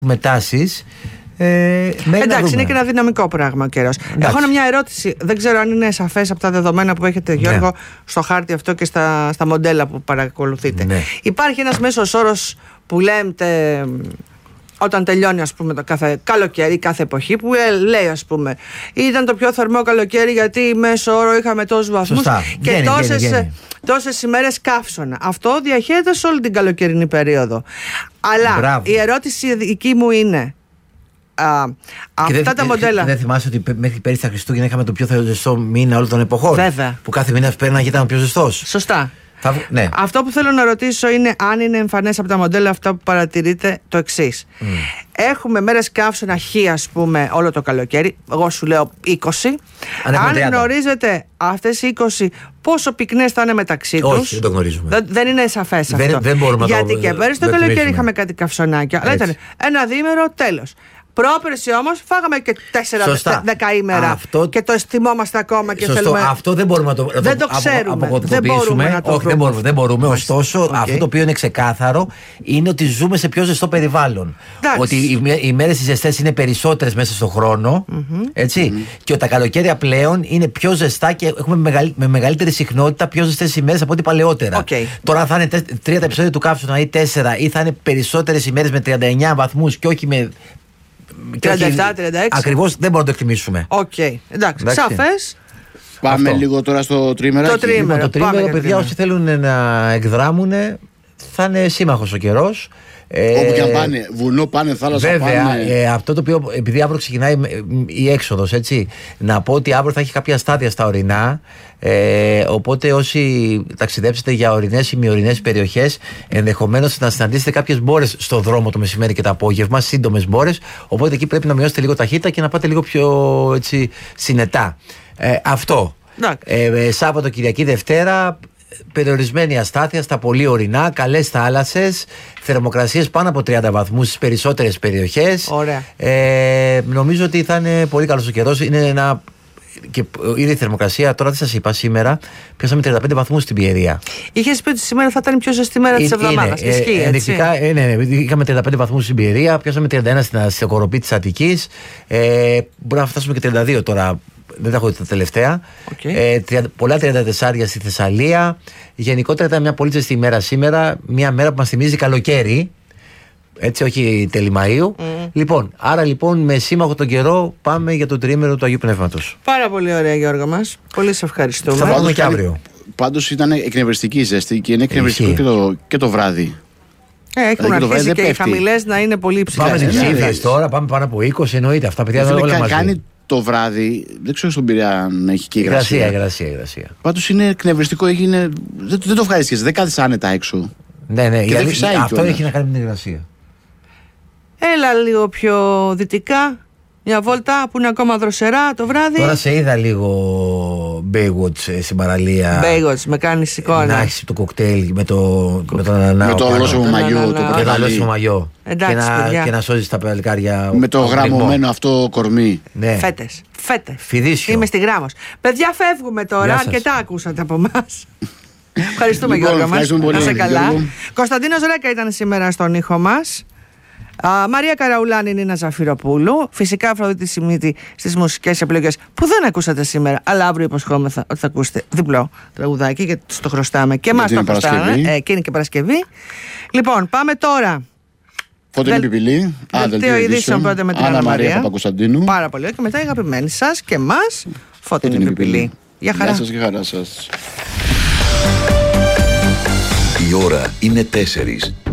μετάσεις. Εντάξει, είναι και ένα δυναμικό πράγμα ο καιρός. Έχω μια ερώτηση. Δεν ξέρω αν είναι σαφές από τα δεδομένα που έχετε, Γιώργο, στο χάρτη αυτό και στα μοντέλα που παρακολουθείτε. Ναι. Υπάρχει ένας μέσος όρος που λέμε όταν τελειώνει, ας πούμε, το κάθε καλοκαίρι, κάθε εποχή, που λέει, ας πούμε, ήταν το πιο θερμό καλοκαίρι γιατί μέσο όρο είχαμε τόσους βαθμούς και τόσες ημέρες καύσωνα. Αυτό διαχέεται σε όλη την καλοκαιρινή περίοδο. Αλλά η ερώτηση δική μου είναι, αυτά τα μοντέλα. Δεν θυμάσαι ότι μέχρι πέρυσι τα Χριστούγεννα είχαμε το πιο ζεστό μήνα όλων των εποχών? Βέβαια. Που κάθε μήνα πέρναγε και ήταν ο πιο ζεστός. Σωστά. Ναι. Αυτό που θέλω να ρωτήσω είναι αν είναι εμφανές από τα μοντέλα αυτά που παρατηρείτε το εξής. Έχουμε μέρες καύσωνα χ, ας πούμε, όλο το καλοκαίρι. Εγώ σου λέω 20. Αν γνωρίζετε αυτές οι 20 πόσο πυκνές θα είναι μεταξύ τους? Όχι, δεν το γνωρίζουμε. Δεν είναι σαφές αυτό. Δεν μπορούμε γιατί και πέρυσι το καλοκαίρι είχαμε κάτι καυσονάκια. Αλλά ήταν ένα διήμερο, τέλος. Πρόπερση όμως φάγαμε και 4 δεκαήμερα και το θυμόμαστε ακόμα και θέλουμε. Αυτό δεν μπορούμε να το αποκωδικοποιήσουμε. Όχι, δεν μπορούμε. Ωστόσο, αυτό το οποίο είναι ξεκάθαρο είναι ότι ζούμε σε πιο ζεστό περιβάλλον. Ότι οι μέρες οι ζεστές είναι περισσότερες μέσα στον χρόνο. Έτσι. Και τα καλοκαίρια πλέον είναι πιο ζεστά και έχουμε με μεγαλύτερη συχνότητα πιο ζεστές ημέρες από ό,τι παλαιότερα. Τώρα θα είναι 3 τα επεισόδια του καύσωνα ή 4, ή θα είναι περισσότερες ημέρες με 39 βαθμούς και όχι με 37-36. Ακριβώς, δεν μπορούμε να το εκτιμήσουμε. Εντάξει. Σαφές. Πάμε λίγο τώρα στο τρίμερο. Το τρίμερο, παιδιά, όσοι θέλουν να εκδράμουν, θα είναι σύμμαχος ο καιρός. Όπου και αν πάνε, βουνό πάνε, θάλασσα βέβαια, πάνε. Βέβαια, αυτό το οποίο, επειδή αύριο ξεκινάει η έξοδος, έτσι, να πω ότι αύριο θα έχει κάποια στάδια στα ορεινά. Οπότε όσοι ταξιδέψετε για ορεινές ή μη ορεινές περιοχές, ενδεχομένως να συναντήσετε κάποιες μπόρες στο δρόμο το μεσημέρι και το απόγευμα, σύντομες μπόρες. Οπότε εκεί πρέπει να μειώσετε λίγο ταχύτητα και να πάτε λίγο πιο, έτσι, συνετά. Αυτό. Σάββατο, Κυριακή, Δευτέρα, περιορισμένη αστάθεια στα πολύ ορεινά, καλές θάλασσες, θερμοκρασίες πάνω από 30 βαθμούς στις περισσότερες περιοχές. Νομίζω ότι θα είναι πολύ καλός ο καιρός. Είναι ένα. Και ήδη η θερμοκρασία, τώρα δεν σας είπα, σήμερα πιάσαμε 35 βαθμούς στην Πιερία. Είχες πει ότι σήμερα θα ήταν η πιο ζεστή μέρα της εβδομάδας. Ενδεικτικά, είχαμε 35 βαθμούς στην Πιερία, πιάσαμε 31 στην Κοροπή της Αττικής. Μπορεί να φτάσουμε και 32 τώρα. Δεν τα έχω δει τα τελευταία. Πολλά 34 στη Θεσσαλία. Γενικότερα ήταν μια πολύ ζεστή ημέρα σήμερα. Μια μέρα που μας θυμίζει καλοκαίρι. Έτσι, όχι τέλη Μαΐου. Λοιπόν, άρα λοιπόν με σύμμαχο τον καιρό πάμε για το τριήμερο του Αγίου Πνεύματος. Πάρα πολύ ωραία, Γιώργο μας. Πολύ σε ευχαριστούμε. Θα πάμε και αύριο. Πάντως ήταν εκνευριστική η ζέστη και είναι εκνευριστικό και το βράδυ. Έχουν αρχίσει και οι χαμηλές να είναι πολύ υψηλές. Πάμε στις ψήφιες τώρα, πάμε πάνω από 20, εννοείται. Αυτά παιδιά είναι όλα μαζί. Κάνει το βράδυ, δεν ξέρω στον Πειραιά να έχει και υγρασία. Πάντως είναι εκνευριστικό, δεν το ευχαριστιέσαι, δεν κάθεσαι άνετα έξω. Ναι, αυτό έχει να κάνει με την υγρασία. Έλα λίγο πιο δυτικά, μια βόλτα που είναι ακόμα δροσερά το βράδυ. Τώρα σε είδα λίγο Baywatch στην παραλία. Baywatch, με κάνεις εικόνα. Να έχεις το κοκτέιλ με τον ανανάω. Με το γλώσσο μαγιό. Και να σώζεις τα παλικάρια. Με το γραμμωμένο αυτό κορμί. Φέτες. Φιδίσιο. Είμαι στη Γράμμος. Παιδιά, φεύγουμε τώρα. Αρκετά ακούσατε από εμάς. Ευχαριστούμε, Γιώργο μας. Να είσαι καλά. Κωνσταντίνος Ρέκα ήταν σήμερα στον ήχο μας. Μαρία Καραουλάνη, Νίνα Ζαφυροπούλου. Φυσικά Αφροδίτη Σιμίτη στις μουσικές επιλογές που δεν ακούσατε σήμερα, αλλά αύριο υποσχόμεθα ότι θα ακούσετε διπλό τραγουδάκι γιατί το χρωστάμε και εμάς το χρωστάμε. Και είναι και Παρασκευή. Λοιπόν, πάμε τώρα. Φωτεινή Πιπιλή. Δελτίο ειδήσεων πρώτα με την Άννα Μαρία Παπακοσταντίνου. Πάρα πολύ. Και μετά η αγαπημένη σας και εμάς Φωτεινή Πιπιλή. Γεια χαρά. Γεια σας και χαρά σας. Η ώρα είναι 4.